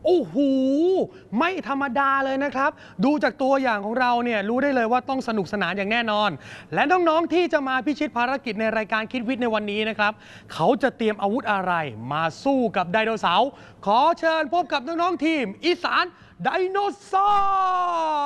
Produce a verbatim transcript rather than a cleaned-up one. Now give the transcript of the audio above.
โอ้โหไม่ธรรมดาเลยนะครับดูจากตัวอย่างของเราเนี่ยรู้ได้เลยว่าต้องสนุกสนานอย่างแน่นอนและน้องๆที่จะมาพิชิตภารกิจในรายการคิดวิทย์ในวันนี้นะครับเขาจะเตรียมอาวุธอะไรมาสู้กับไดโนเสาร์ขอเชิญพบกับน้องๆทีมอีสานไดโนเสาร์